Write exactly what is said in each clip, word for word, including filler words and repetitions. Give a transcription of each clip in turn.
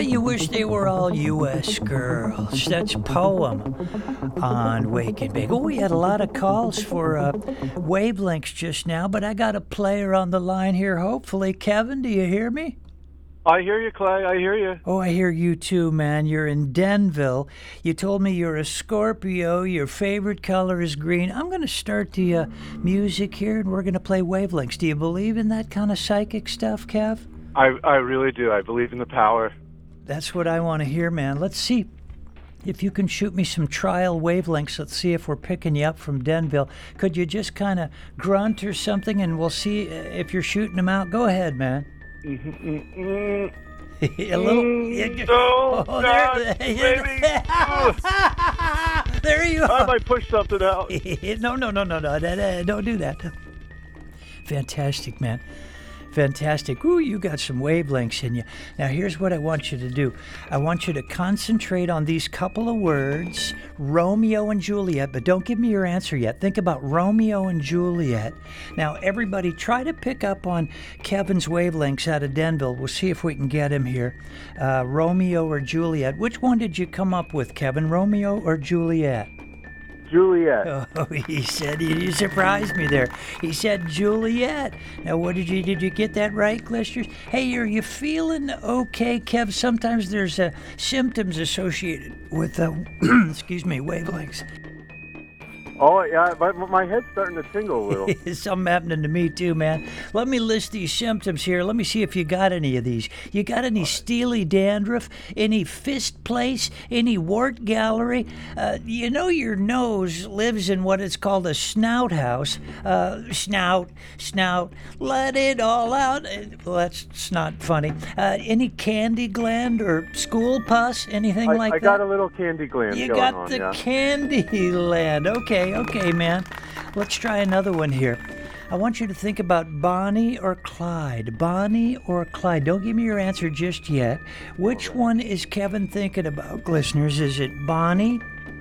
bet you wish they were all U S girls. That's Poem on Wake and Bake. Oh, we had a lot of calls for uh, wavelengths just now, but I got a player on the line here, hopefully. Kevin, do you hear me? I hear you, Clay. I hear you. Oh, I hear you too, man. You're in Denville. You told me you're a Scorpio. Your favorite color is green. I'm going to start the uh, music here, and we're going to play wavelengths. Do you believe in that kind of psychic stuff, Kev? I, I really do. I believe in the power. That's what I want to hear, man. Let's see if you can shoot me some trial wavelengths. Let's see if we're picking you up from Denville. Could you just kind of grunt or something, and we'll see if you're shooting them out? Go ahead, man. Mm-hmm. a little. Mm, no, oh, God, there, baby. there you I are. might push something out. no, no, no, no, no, no, no, don't do that. Fantastic, man. Fantastic. Ooh, you got some wavelengths in you. Now, here's what I want you to do. I want you to concentrate on these couple of words, Romeo and Juliet, but don't give me your answer yet. Think about Romeo and Juliet. Now, everybody, try to pick up on Kevin's wavelengths out of Denville. We'll see if we can get him here. Uh, Romeo or Juliet. Which one did you come up with, Kevin? Romeo or Juliet? Juliet. Oh, he said, you surprised me there. He said Juliet. Now, what did you, did you get that right, Glisters? Hey, are you feeling okay, Kev? Sometimes there's uh, symptoms associated with, uh, excuse me, wavelengths. Oh, yeah, my, my head's starting to tingle a little. Something happening to me, too, man. Let me list these symptoms here. Let me see if you got any of these. You got any steely dandruff, any fist place, any wart gallery? Uh, you know your nose lives in what is called a snout house. Uh, snout, snout, let it all out. Well, that's not funny. Uh, any candy gland or school pus, anything I, like I that? I got a little candy gland You going got on, the yeah. candy land. Okay, okay, man. Let's try another one here. I want you to think about Bonnie or Clyde. Bonnie or Clyde. Don't give me your answer just yet. Which one is Kevin thinking about, listeners? Is it Bonnie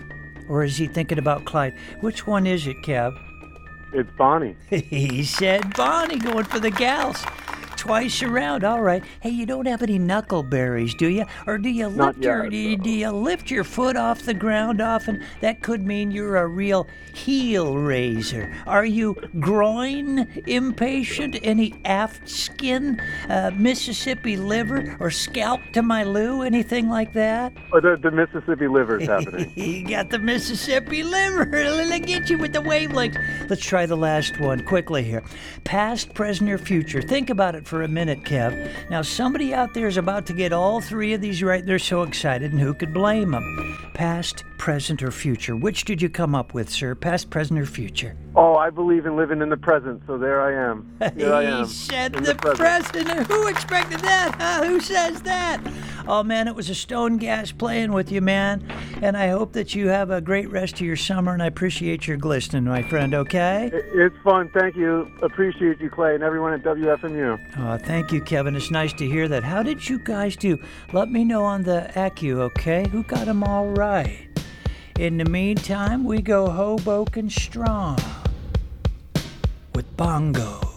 or is he thinking about Clyde? Which one is it, Kev? It's Bonnie. He said Bonnie, going for the gals. Twice around, all right. Hey, you don't have any knuckleberries, do you? Or do you Not lift your yet, do you, no. do you lift your foot off the ground often? That could mean you're a real heel raiser. Are you groin impatient? Any aft skin, uh, Mississippi liver, or scalp to my Lou? Anything like that? Oh, the, the Mississippi liver's happening. You got the Mississippi liver. Let's get you with the wavelengths. Let's try the last one quickly here. Past, present, or future. Think about it for a minute, Kev. Now, somebody out there is about to get all three of these right. They're so excited, and who could blame them? Past, present, or future. Which did you come up with, sir? Past, present, or future? Oh, I believe in living in the present, so there I am. Here I am. He said in the, the present. president. Who expected that? Huh? Who says that? Oh, man, it was a stone gas playing with you, man. And I hope that you have a great rest of your summer, and I appreciate your glistening, my friend, okay? It, it's fun. Thank you. Appreciate you, Clay, and everyone at W F M U. Oh, thank you, Kevin. It's nice to hear that. How did you guys do? Let me know on the A C U, okay? Who got them all right? In the meantime, we go Hoboken strong with bongos.